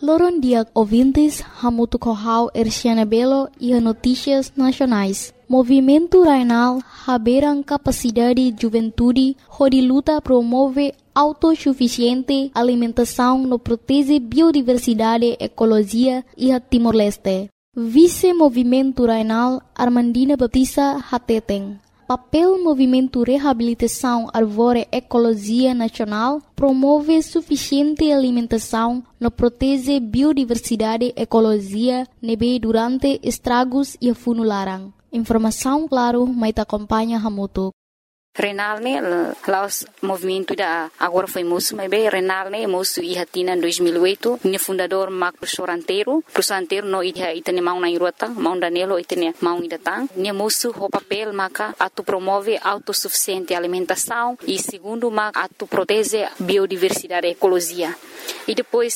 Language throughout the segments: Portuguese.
Loron dia ouvintes, Hamutu Kohau Erciana Belo e Notícias Nacionais. Movimento Rainal haberam capacidade juventude, onde luta promove autossuficiente alimentação no protege biodiversidade, ecologia e a Timor-Leste. Vice-Movimento Rainal Armandina Batista Hateteng. Papel Movimento Reabilitação Arvore Ecologia Nacional promove suficiente alimentação no protege biodiversidade, ecologia, nebe durante estragos e funularan. Informação claro, mas acompanha Hamutu. Renal ne laos movimento da agora foi moço, mas bem Renal ne moço e hatina em 2008, minha fundador Marco professor anteiro no itene mau na irota, mau danelo itene mau idatang, minha moço o papel maca atu promove autossuficiente alimentação e segundo maca atu protege biodiversidade ecologia. E depois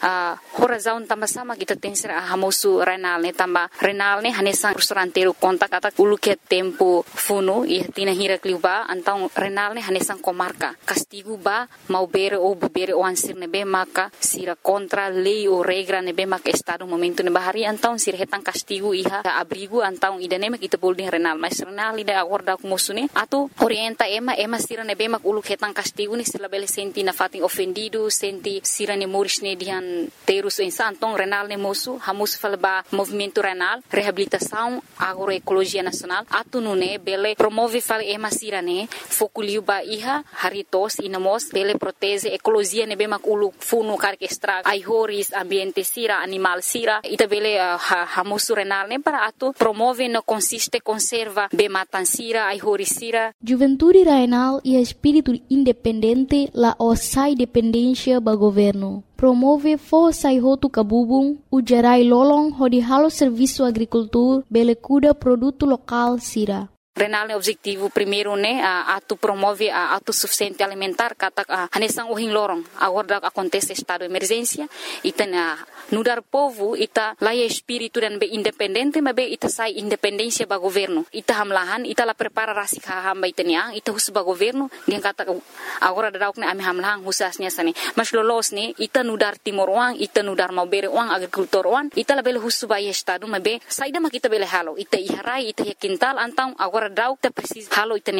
razão também sama kita tem ser hamosu Renal ne tamba Renal ne hanesang professor anteiro kontak kata ulu ke tempo funo e tina hira kliuba então Renal ne hanesang comarca castigo ba mau bere ou bere o ansir nebe maka sira contra lei ou regra nebe maka estado momento ne bahari então sira hetang castigo iha abrigo então idane mak kita bolding Renal mas Renal ida acorda com musune atu orienta ema sira nebe mak ulu hetang castigo ni sila bele senti na fating ofendido senti sira ne moris ne dihan terus então Renal ne moço hamus falba movimento Renal reabilitação agroecologia nacional atu nune bele promove fal ema sira ne foculiu ba iha haritos inamos bele protege ecologia ne be mak ulu funu kar extra ai horis ambiente sira animal sira ita bele hamus Renal ne para atu promove no consiste conserva be matan sira ai horis sira Juventude Renal e espírito independente la osai dependência ba governo promove força e roto cabubung ujarai lolong hodi halo serviço agricultor bele cuda produto local sira. Renal é objetivo primeiro né atu promove a autossuficiente alimentar kata hanesang uhing lorong agora acontece estado de emergência ita nudar povo ita laia espírito dan be independente mas be ita sai independência ba governo ita hamlahan ita la prepara rasi hamba itania ita hus ba governo dia kata agora dadauk ne ami hamlahan husasnya sani mas lolos ne ita nudar timor uang ita nudar mau bere uang agricultor uang ita la bele hus ba estado mas be saida ma kita bele halo ita iharai ita quintal antang agora dau ita precisa halo ita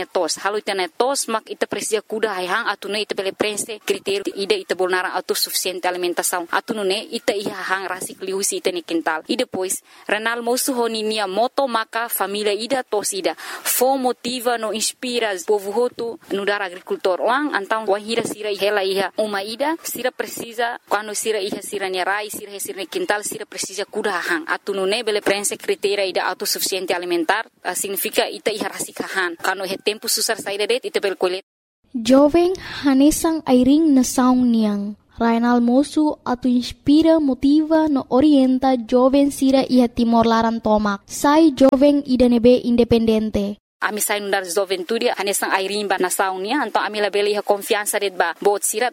netos mak ita precisa kuda hang atune ita bele prense critério ida ita bolnara autossuficiente alimentação atune ita hang rasi kliusi ita ne quintal e depois Renal moço honinia moto maka família ida tosida fo motiva no inspira povo hotu no dar agricultor lang antang wahira sira hela iha uma ida sira precisa quando sira iha sira nerai sira ne quintal sira precisa kuda hang atune bele prense critério ida autossuficiente alimentar significa ita harasikahan kano he tempo susar saída det ita bel kolet jovem hanesang airing na saung niang Rainal moço atu inspira motiva no orienta jovem sira iha Timor Laran tomak sai jovem ida nebe independente ami sai nundar juventude hanesang airing ba na saung nia então ami la bele iha confiança det ba bot sira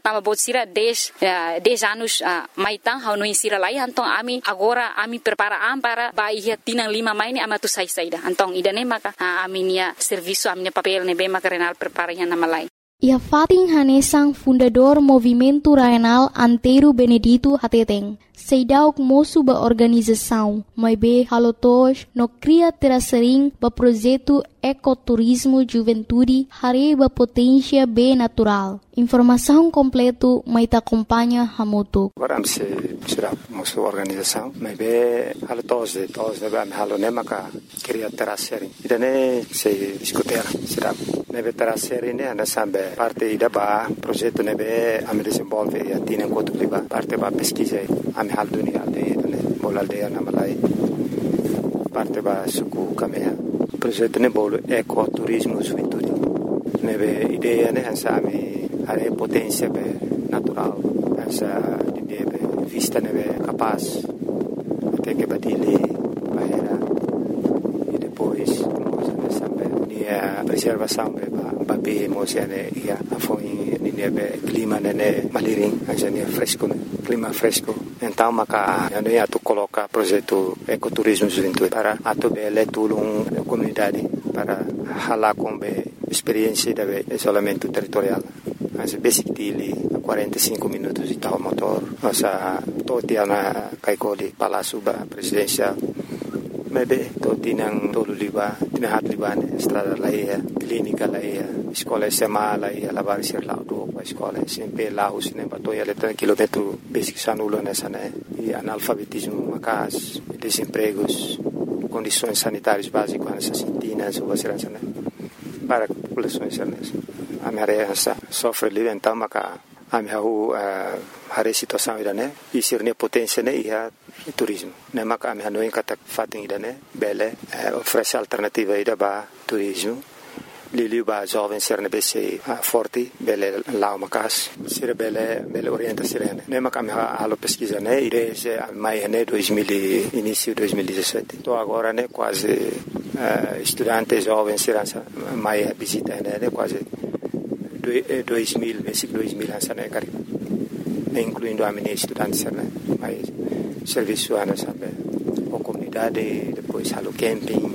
10 anos maitang hau sira lai então ami agora ami prepara para ba iha tinang 5 mai ni amatu sai saida então ida ne maka ami nia serviço ami papel ne be maka Renal prepara iha na malai. Ia Fatin Hanesang fundador Movimento Rainal Anteiro Benedito Hateteng. Seidauk moço ba organização, mas be halotos no cria terasering ba projeto ecoturismo juventude hare ba potência be natural. Informação completo mai ta acompanha Hamutu. Agora se será moço organização, mas be halotos ba halo nemaka cria terasering. Idane se discutir será nebe terasering ne anda sambe parte ida ba projeto nebe ame desenvolve e atina enquanto liba parte ba pesquisa ame hal dunia de bola aldea na malai parte ba suku kamea projeto ne bolo ecoturismo juventude nebe ideia ne hansa ame are potência be natural hansa de vista nebe capaz até que badile bahera e depois a preservação ba be mosiane ia foi nebe clima nene maliring hansa fresco clima fresco então maka yani atu coloca projeto ecoturismo juventude para atu bele tulung comunidade para hala com experiência de isolamento territorial mas basic dele 45 minutos de tal motor nossa toti na kaikoli Palácio Presidencial. Maybe toti nang tolu liba, tinahat liba ne estrada laia, clínica laia, escola SMA laia, lavar ser lá do escola SMP lá o cinema toia letra quilômetro basic sanulo nessa né e analfabetismo macas, desempregos, condições sanitárias básicas nessas sintinas ou vacilança né para populações a minha área sofre ali então maca a minha a situação ida né e ser ne potência né e a turismo né maca a minha não encata fatem ida né bele oferece alternativa ida ba turismo Lili ba jovem ser ne bese forte bele lá macas ser bele orienta sirene né maca a minha alo pesquisa né e desde mai né 2000 início 2017 tô agora né quase estudante jovem ser mai visita né quase 2000, basic 2000 sana kari, incluindo a minha estudante sana, mas serviço ana sabe, a comunidade, depois halo camping,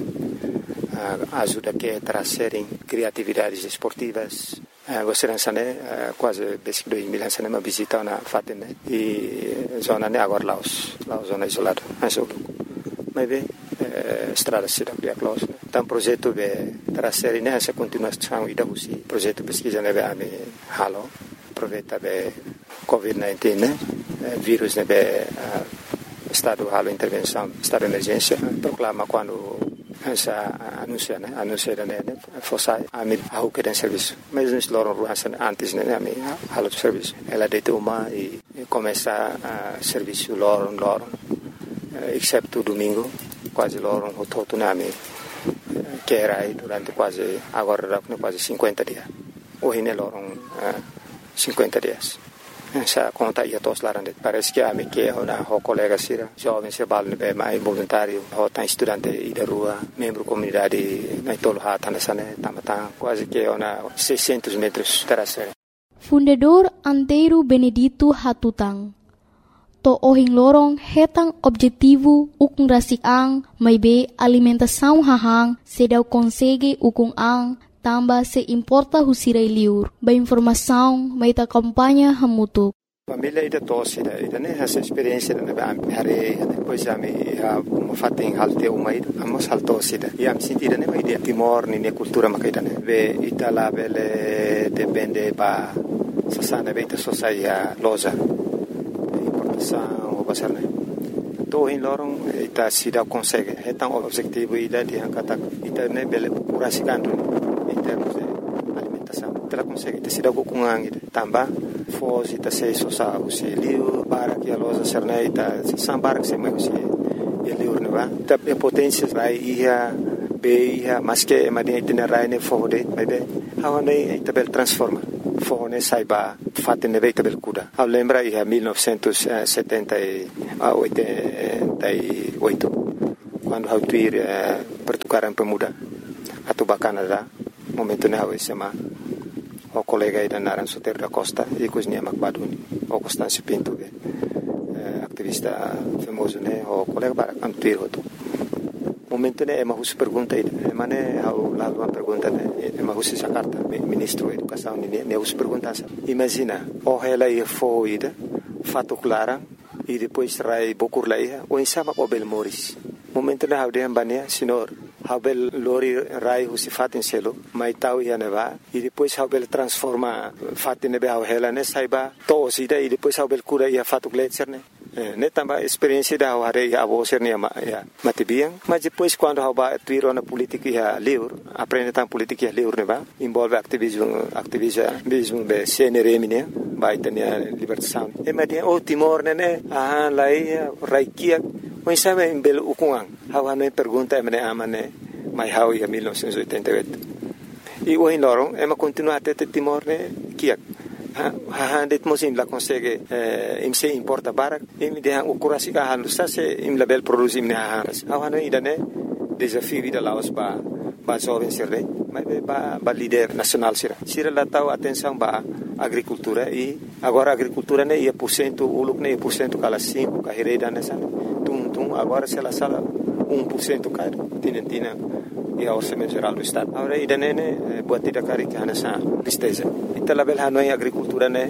ajuda que trazerem criatividades esportivas, você não sabe quase basic 2000 sana uma visita na fatem e zona né agora Laos zona isolada, mas bem estrada cidade close então projeto de trazer nessa continuação e da projeto pesquisa neve a halo aproveita de COVID-19 né vírus neve estado halo intervenção estado de emergência proclama quando essa anuncia né fosse a mim ao que tem serviço mas nós loram antes né a mim halo serviço ela deita uma e começa a serviço loram exceto domingo quase loro todo nome que era aí durante quase agora quase 50 dias hoje ne loro 50 dias essa conta ia todos lá parece que a mim que uma colega sira jovem se balne bem mais voluntário ou tá estudante e da rua membro comunidade na tolo hata nessa né tamata quase que uma 600 metros terraceira Fundador Antero Benedito Hatutang to ohing lorong hetang objetivo ukung rasik ang may be alimentação hahang sedaw konsege ukung ang tamba se importa husiray liur ba informação may ta kampanya hamutuk família ida tosse ida né essa experiência da hare depois já me fatem halte uma ida amos haltosse ida e am sentida né vai de timor ni cultura makaida né ve itala bele depende ba sasana beita sosaia loja o basarne to in lorong ita sida consegue hetang objetivo ida di angkata ita ne bele kurasikan in termos de alimentação ita consegue ita sida kukungang ida tamba fos ita se sosa usi liu para que a loja serna ita sambar se mai usi liu ne va ita potência vai ia be ia mas que madin ita rai ne fode bebe hawane ita bel transforma fone saiba fatte ne veita bel kuda a lembra ia 1978 quando hau tuir pertukaran pemuda atau Canada momento ne hau SMA o colega ida naran Soter da Costa e cosnia Macbaduni o Constâncio Pinto activista famoso ne o colega para antuir hoto momento ne ema hus pergunta ida mane hau lá uma pergunta ne ema hus essa carta ministro da educação ne hus pergunta imagina o ela ia foida fato clara e depois rai bokur laia o insama o bel moris momento ne hau de ambania senhor hau bel lori rai hus fatin selo mai tau ia neva e depois hau bel transforma fatin ne hau ela ne saiba to sida e depois hau bel cura ia fato gletser ne tambah experiência da hare ya aboser ni ya matibiang mas depois quando haba tuiro na política ya liur aprende tam política ya liur ne ba envolve activismo be CNRM ne ba itania libertação e madia o Timor ne lai raikia o sabe em bel ukungang hawa ne pergunta me amane mai hau ya 1988 e o inorong ema continua até Timor ne kiak det mosim la consegue im se importa barak im de o kurasi ka halu sa se im label produzim ne hanas awano idane desafio vida laos ba jovem serre mas ba líder nacional sira la tau atenção ba agricultura e agora agricultura ne ia % uluk ne % kala 5 ka hereda nessa tum agora se la sala 1% cara tina e a orçamento geral do estado agora idane ne buat tidak kari ka nessa tristeza ita label hanoi agricultura ne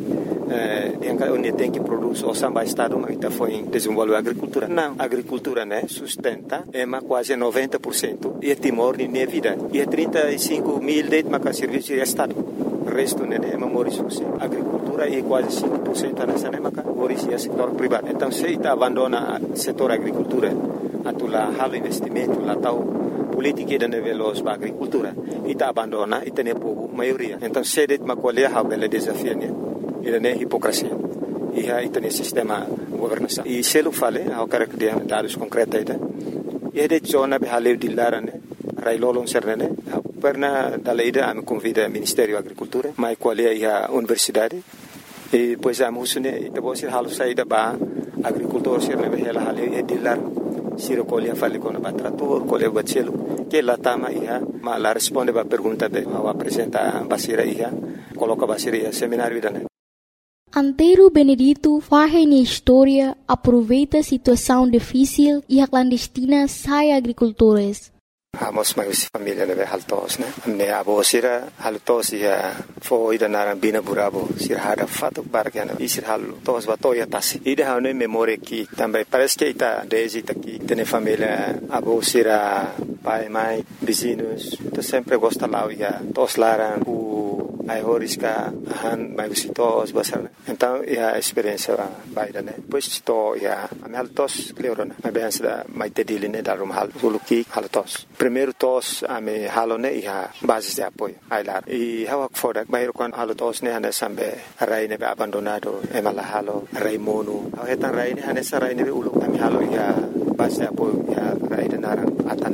onde tem que produzir o samba estado, mas está foi desenvolver a agricultura. Não, a agricultura, né, sustenta quase 90% e é Timor de minha vida. E é 35 mil de serviço de estado. O resto, né, é Maurício. A agricultura é quase 5% nessa, né, Maurício é setor privado. Então, se está abandona o setor agricultura, atular halo investimento, lá tal política de veloz para a agricultura, e está abandona e tem povo maioria. Então, se de uma colher há bela desafio, né, e é hipocrisia. E aí tem sistema governação. E se eu falei, eu quero que dê dados concretos, e é de zona behaleu de lara, né, railolon serne, perna da leida a me convida ao Ministério da Agricultura, mas qual é a universidade, e depois a moça, né, e depois ele halo saída para agricultor serne behela haleu e de lar, se recolhe a fale com o trator, colhe o bacelo, que lá tama ia, mas lá responde para a pergunta de, ao apresentar a basira ia, coloca a basira ia seminário da, né. Antero Benedito faz na história, aproveita a situação difícil e a clandestina sai agricultores. Amos mais família né haltos né me abo sira haltos ia foi da narambina burabo sira hada fato bargana e sira haltos batoya tasi ida hane memória que também parece que está desde aqui tem família abo sira pai mãe vizinhos então sempre gosta lá ia tos laran o ai horisca han mais visitos basar então a experiência baida né depois to ia a haltos cleorona mas bem sida mais tedile né dar hal suluki haltos primeiro tos a me halone e a bases de apoio ailar e hawak fodak bayro kon halo tos ne hane sambe rai ne be abandonado e mala halo rai mono hetan rai ne hane sarai ne be ulu ami halo ya base de apoio ya rai de narang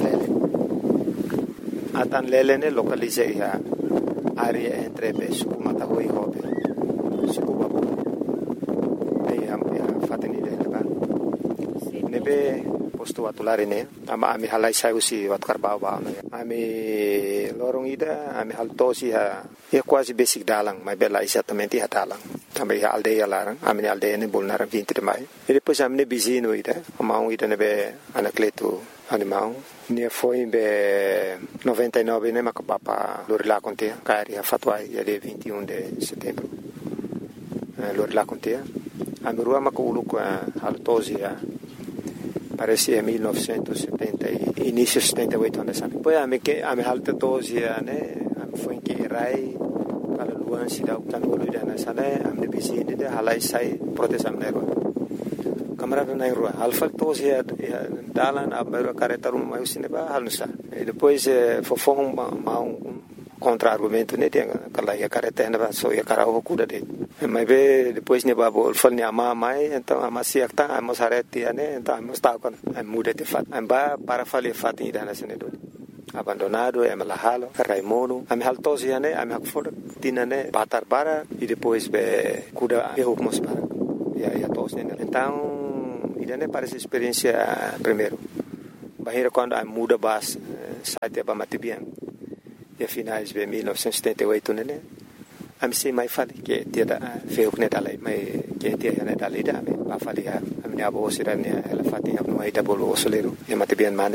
atan lele ne localize ya area entre be suku mata hoi hobe suku babu e am ya fateni de ba ne be posto atulare ne ama ami halai sai usi wat karbau ba ami lorong ida ami haltosi ha e quase basic dalang mai bela exatamente ha dalang também a aldeia larang ami aldeia ne bolnar 20 de mai e depois ami ne bizino ida amau ida ne be anacleto animal ne foi be 99 ne makapapa lorila contea cari ha fatwai de 21 de setembro lorila contea ami rua makulu com haltosi parece 1970 início 78 anos sabe poi a me halta tosi né foi que rai para luan se dá o tanolo da na sala a me bizine de halai sai protestam nero camera na rua alfa tosi dalan a mero caretarum mais sine ba halsa e depois fofon contra-argumento né tem aquela ia caretena ba so ia cara o cuda de mas depois ne babo fal ne ama mai então ama siak ta amos hareti né então amos ta con muda de fat amba para fale fat ida na sene do abandonado e mala halo raimono am haltos ia né am hakfor tina né batar para e depois be cuda e hukmos para ia tos né então ida né parece experiência primeiro bahira quando am muda bas site ba matibian e finais de 1978 né a me sei mai fale que dia da feu que dali mai que dia né dali da me ba fale a minha avó será né ela fatia no aí da bolo solero e mate bem